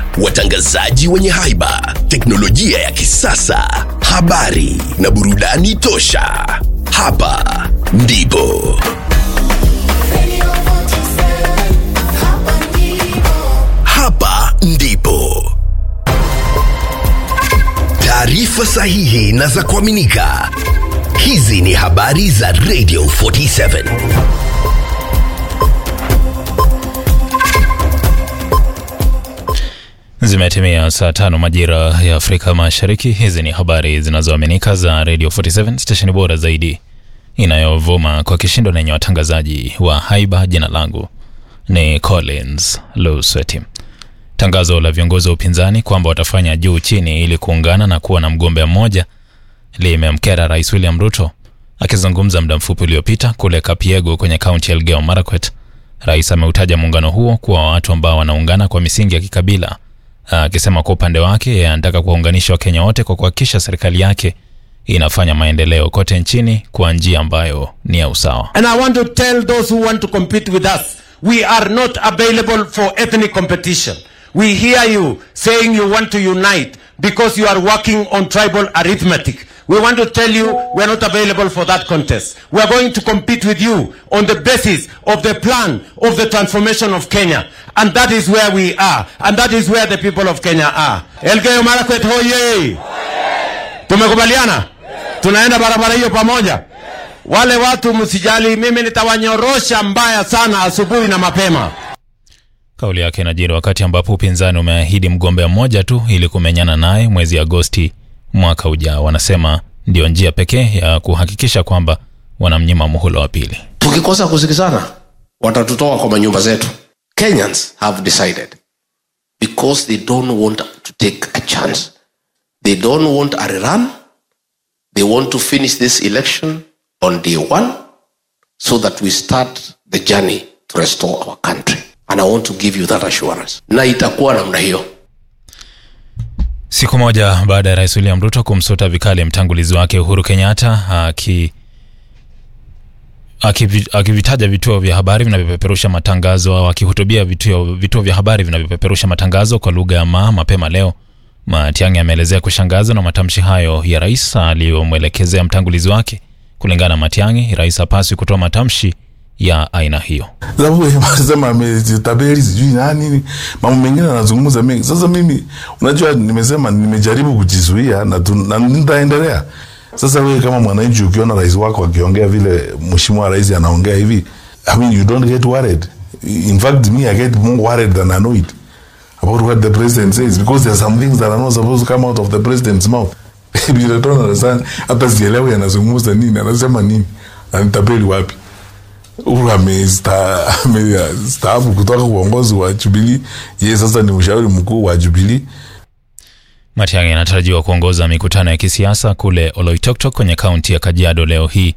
watangazaji wenye haiba, teknolojia ya kisasa, habari na burudani tosha. Hapa ndipo taarifa sahihi na za kuaminika. Hizi ni habari za Radio 47. Zimetimia saa 5 majira ya Afrika Mashariki. Hizi ni habari zinazoaminika za Radio 47, station bora zaidi inayovuma kwa kishindo na yenye watangazaji wa haiba. Jina langu ni Collins Lusweti. Tangazo la viongozi wa upinzani kwamba watafanya juu chini ili kuungana na kuwa na mgombea mmoja limemkera Rais William Ruto. Akizungumza muda mfupi uliopita kule Kapiego kwenye kaunti ya Elgeyo Marakwet, Rais ameutaja muungano huo kuwa watu ambao wanaungana kwa misingi ya kikabila, akisema kwa upande wake yeye anataka kuwaunganisha Wakenya wote kwa kuhakikisha serikali yake inafanya maendeleo kote nchini kwa njia ambayo ni ya usawa. And I want to tell those who want to compete with us, we are not available for ethnic competition. We hear you saying you want to unite because you are working on tribal arithmetic. We want to tell you we are not available for that contest. We are going to compete with you on the basis of the plan of the transformation of Kenya. And that is where we are. And that is where the people of Kenya are. Elgeyo Marakwet hoye! Tumekubaliana? Tunaenda barabara hiyo pamoja? Wale watu msijali, mimi nitawanyorosha mbaya sana asubuhi na mapema. Kauli yake inajiri wakati ambapo upinzani umeahidi mgombea mmoja tu ili kumenyana naye mwezi Agosti mwaka ujao. Wanasema ndio njia pekee ya kuhakikisha kwamba wanamnyima muhula wa pili. Tukikosa kusikizana, watatutoa kwa manyumba zetu. Kenyans have decided because they don't want to take a chance. They don't want a rerun. They want to finish this election on day one so that we start the journey to restore our country. And I want to give you that assurance. Na itakuwa namna hiyo. Siku moja baada ya Rais William Ruto kumsuta vikali mtangulizi wake Uhuru Kenyatta akivitaja vituo vya habari vinavyopeperusha matangazo au akihutubia vituo vya habari vinavyopeperusha matangazo kwa lugha ya mapema leo, Matiang'i ameelezea kushangazwa na matamshi hayo ya rais aliyomwelekezea mtangulizi wake. Kulingana na Matiang'i, rais hapaswi kutoa matamshi ya aina hiyo. Sababu anasema ametabiri sijui nani, mambo mengine anazungumza mengi. Sasa mimi unajua nimesema nimejaribu kujizuia na nitaendelea. Sasa wewe kama mwananchi ukiona rais wako akiongea vile mheshimiwa rais anaongea hivi, I mean you don't get worried. In fact me I get more worried than annoyed about what the president says, because there are some things that are not supposed to come out of the president's mouth. You don't understand. Hata sielewi anazungumza nini, anasema nini, anitabeli wapi. Uhuru amestaafu kutoka uongozi wa Jubilee, yeye sasa ni mshauri mkuu wa Jubilee. Matiang'i anatarajiwa kuongoza mikutano ya kisiasa kule Oloitoktok kwenye kaunti ya Kajiado leo hii,